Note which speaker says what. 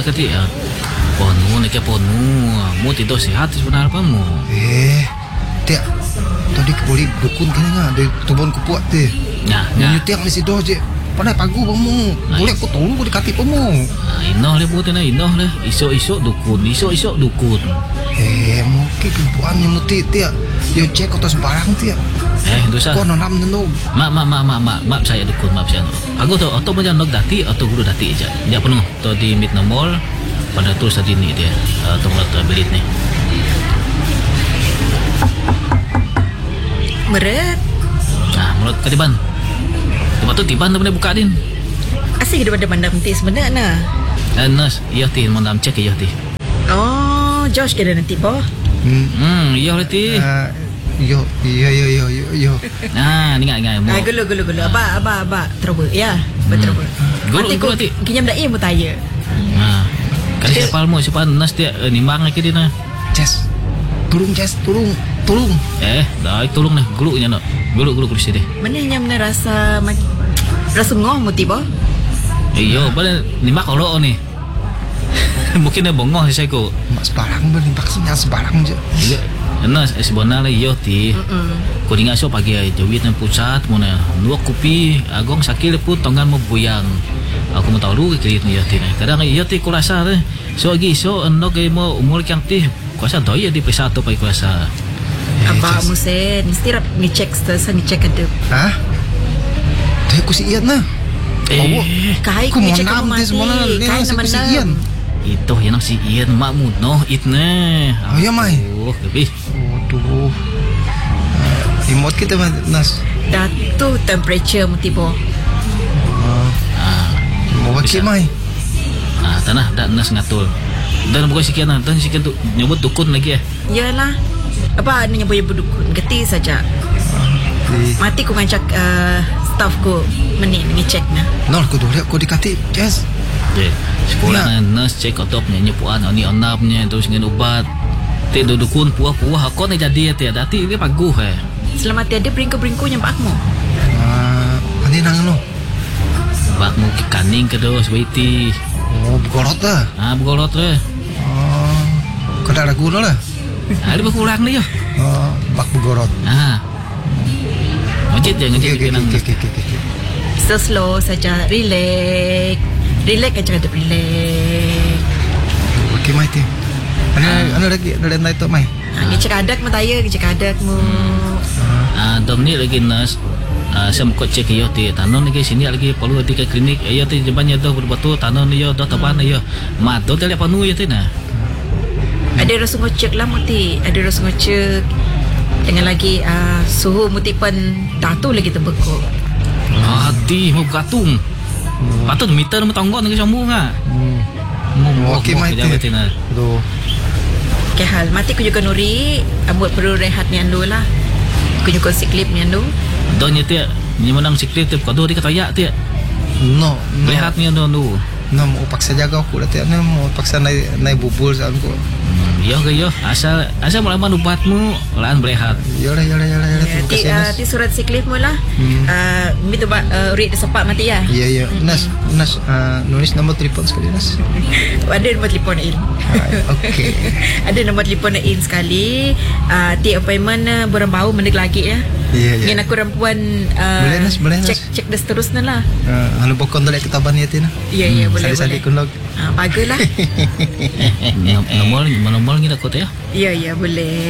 Speaker 1: kati ponu nak ponu mu tidur sihat sebenarnya kamu.
Speaker 2: Tiap tadi boleh dukun kena ngah dari tubon kupuat teh.
Speaker 1: Nah,
Speaker 2: nyutiak di situ je. Pandai pagu kamu. Boleh aku tolong aku dikati kamu.
Speaker 1: Inoh le buat na inoh le. Isok dukun.
Speaker 2: Mungkin kebuan yang muti tiap. Yo cek atas barang tiap.
Speaker 1: Dosa.
Speaker 2: Kau nonam nenu.
Speaker 1: Maaf saya dukun, maaf saya. Aku tu atau macam nok dati atau guru dati aja. Dia penuh. Tu di mid nomor pada tulis tadi ni dia. Atau mulut belit ni.
Speaker 3: Meret.
Speaker 1: Mulut kadiban. Lepas tu tiban tu boleh buka din.
Speaker 3: Asyik daripada mandam ti sebenarnya.
Speaker 1: Nas, iya ti mandam cek iya ti.
Speaker 3: Oh, Josh kena nanti boh.
Speaker 1: Iya ti.
Speaker 2: Yo.
Speaker 1: Ni ngai.
Speaker 3: Gulu. Aba. Terus ya. Betul.
Speaker 1: Gulu ti.
Speaker 3: Kinyam dah mu tanya.
Speaker 1: Kasi siapa mo siapa nas dia nimbang lagi dia na.
Speaker 2: Jess. Tolong.
Speaker 1: Dah tolong nih gulunya nak. Gulu kursi deh.
Speaker 3: Mana yang rasa ngoh mu tiba?
Speaker 1: Iyo, balik nimbak kalau ni. Mungkin dia bongong saya ko.
Speaker 2: Mak sebarang belimbak sebarang je.
Speaker 1: Iya. Nas sebenarnya iyo ti. Ko dinga so pagi jawit ng pusat mo na. Dua kopi agong sakil pun tongan mo buyang. Aku mau tahu ke iyo ti na. Kadang iyo ti ko rasa deh. So agi so ano kay mo umur kang ti. Kuasa doy di pesato pa kuasa.
Speaker 3: Abah musen setiap ngecek ada.
Speaker 2: Hah? Dah aku si Ian lah.
Speaker 3: Kahit
Speaker 2: ko
Speaker 3: ngecek
Speaker 2: mo
Speaker 3: kamu
Speaker 2: nam
Speaker 3: mati.
Speaker 2: Kahit naman si Ian.
Speaker 1: Ito yan ang si Ian makmud no it na.
Speaker 2: Ya mai.
Speaker 1: Gabi.
Speaker 2: Aduh. Imot kita nas.
Speaker 3: Datu temperature mu tiba.
Speaker 2: Mau bakit mai.
Speaker 1: Tanah dah nas ngatul. Dan bukan sekian dan sekian tu nyebut dukun lagi
Speaker 3: Yalah. Apa ni yang boleh berdukun? Geti saja. Mati ku ngancak staff ku ngecek na.
Speaker 2: Nol ku dulu aku dikati. Yes.
Speaker 1: Sekolah nurse cek otop nyepuan ani onapnya terus dengan ubat. Ti dukun puah-puah aku ni jadi ti dati dia paguh
Speaker 3: Selamat tiada beringko-beringko yang pakmu.
Speaker 2: Ani nang no.
Speaker 1: Pakmu ke kaning ke dos waiti.
Speaker 2: Bergorot lah.
Speaker 1: Bergorot lah.
Speaker 2: Kada ragu lah.
Speaker 1: Ada berkurang ni ya.
Speaker 2: Bak bergorot.
Speaker 1: Ngejit nang.
Speaker 3: Slow saja, relax aja ada relax.
Speaker 2: Okey mai ti. Ana lagi ada naik tu mai.
Speaker 3: Ngecek adak mu taya, ngecek adak mu.
Speaker 1: Dom ni lagi nas. Saya mau cek iyo ti tanon lagi sini lagi perlu ti ke klinik. Iyo ti jebannya dah betul tanon iyo dah taban iyo. Mat tu tele panu iyo ti na.
Speaker 3: Ada rasa ngecek lah muti, ada rasa ngecek. Dengan lagi suhu muti pun datu lagi terbekuk.
Speaker 1: Hati mau gatung. Patut meter mu tanggon lagi sambung ah.
Speaker 2: Okey mai ti. Aduh.
Speaker 3: Ke hal mati ku juga nuri, buat perlu rehat ni andu lah. Ku juga siklip ni andu.
Speaker 1: Donya ti ni menang siklip ti kado di katayak ti.
Speaker 2: No.
Speaker 1: Rehat ni andu.
Speaker 2: No mau paksa jaga aku dah ti mau paksa naik bubul sa aku.
Speaker 1: Yo asal melaman ubatmu laan berehat.
Speaker 2: Yolah.
Speaker 3: Ti surat siklip mu lah. Minta read sepak mati ya.
Speaker 2: Iya. Nas nulis nombor telefon sekali Nas.
Speaker 3: Ada nombor telefon in.
Speaker 2: Okey.
Speaker 3: Ada nombor telefon in sekali. Ti appointment borang bau mendek lagi ya.
Speaker 2: Iya.
Speaker 3: Ingin aku rampuan
Speaker 2: boleh Nas.
Speaker 3: Cek dah seterusnya lah.
Speaker 2: Anu bokon dolek ketaban ya Tina.
Speaker 3: Iya boleh.
Speaker 2: Sadi kundok.
Speaker 3: Baguslah.
Speaker 1: Nomor kita ya.
Speaker 3: Iya boleh.